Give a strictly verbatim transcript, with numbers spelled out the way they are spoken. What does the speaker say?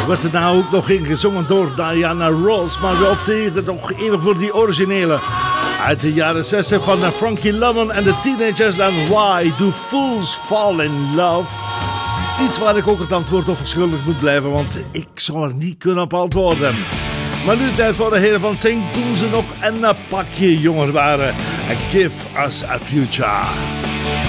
werd er nou ook nog ingezongen door Diana Ross, maar we opteren toch even voor die originele uit de jaren zestig van Frankie Lemon en de Teenagers en Why Do Fools Fall in Love? Iets waar ik ook het antwoord op verschuldigd moet blijven, want ik zou er niet kunnen op antwoorden. Maar nu tijd voor de heren van Zing toen ze nog een pakje jonger waren. And Give Us a Future.